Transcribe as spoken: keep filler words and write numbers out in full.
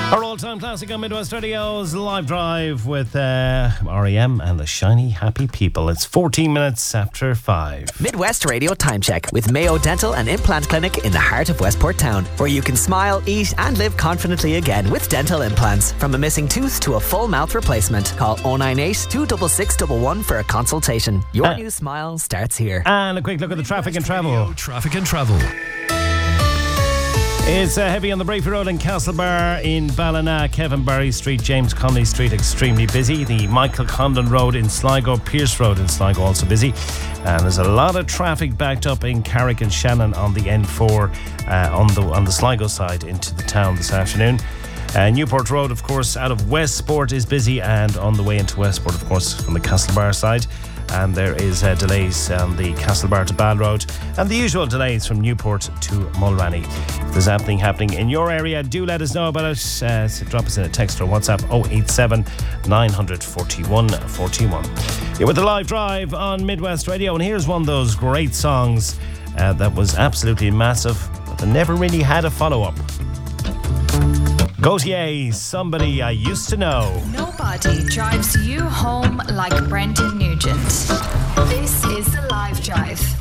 Our all-time classic on Midwest Radio's Live Drive with uh, R E M and the Shiny Happy People. It's fourteen minutes after five. Midwest Radio Time Check with Mayo Dental and Implant Clinic in the heart of Westport Town, where you can smile, eat and live confidently again with dental implants. From a missing tooth to a full mouth replacement. Call oh nine eight, two six six, one one for a consultation. Your uh, new smile starts here. And a quick look at the traffic and travel. Traffic and travel. It's uh, heavy on the Brayford Road in Castlebar, in Ballina, Kevin Barry Street, James Connolly Street, extremely busy. The Michael Condon Road in Sligo, Pierce Road in Sligo, also busy. And there's a lot of traffic backed up in Carrick and Shannon on the N four uh, on the on the Sligo side into the town this afternoon. Uh, Newport Road, of course, out of Westport is busy, and on the way into Westport, of course, from the Castlebar side. And there is uh, delays on the Castlebar to Ball Road, and the usual delays from Newport to Mulranny. If there's anything happening in your area, do let us know about it. Uh, so drop us in a text or WhatsApp oh eight seven, nine four one, four one. You're with the Live Drive on Midwest Radio, and here's one of those great songs uh, that was absolutely massive, but they never really had a follow-up. Gautier, Somebody I Used to Know. Nobody drives you home like Brendan Nugent. This is the Live Drive.